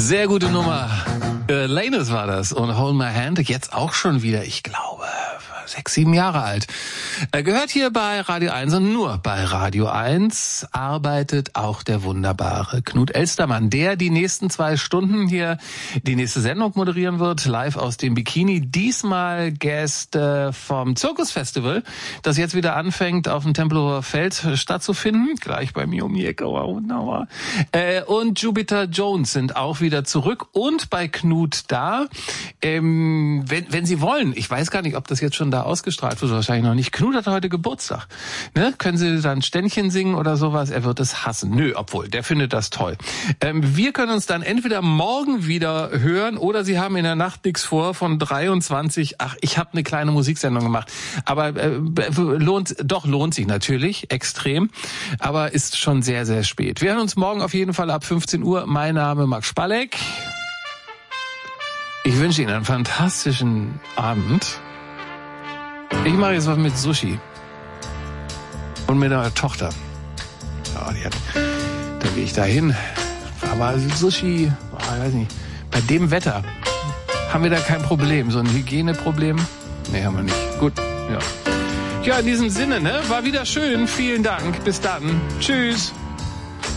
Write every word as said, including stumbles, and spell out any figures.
Sehr gute Nummer. Äh, Lanus war das und Hold My Hand, jetzt auch schon wieder, ich glaube, sechs, sieben Jahre alt. Er gehört hier bei Radio eins und nur bei Radio eins arbeitet auch der wunderbare Knut Elstermann, der die nächsten zwei Stunden hier die nächste Sendung moderieren wird, live aus dem Bikini. Diesmal Gäste vom Zirkusfestival, das jetzt wieder anfängt, auf dem Tempelhofer Feld stattzufinden. Gleich bei mir um die Ecke, wow, wunderbar. Äh, und Jupiter Jones sind auch wieder zurück und bei Knut da. Ähm, wenn, wenn Sie wollen, ich weiß gar nicht, ob das jetzt schon da ausgestrahlt wird, wahrscheinlich noch nicht. Knut hat heute Geburtstag. Ne? Können Sie dann Ständchen singen oder sowas? Er wird es hassen. Nö, obwohl, der findet das toll. Ähm, wir können uns dann entweder morgen wieder hören oder Sie haben in der Nacht nichts vor von dreiundzwanzig. Ach, ich habe eine kleine Musiksendung gemacht. Aber äh, lohnt, doch lohnt sich natürlich extrem. Aber ist schon sehr, sehr spät. Wir hören uns morgen auf jeden Fall ab fünfzehn Uhr. Mein Name Max Spalleck. Ich wünsche Ihnen einen fantastischen Abend. Ich mache jetzt was mit Sushi. Und mit einer Tochter. Ja, die hat, da gehe ich da hin. Aber Sushi, ich weiß nicht, bei dem Wetter haben wir da kein Problem. So ein Hygieneproblem? Nee, haben wir nicht. Gut, ja. Ja, in diesem Sinne, ne? War wieder schön. Vielen Dank. Bis dann. Tschüss.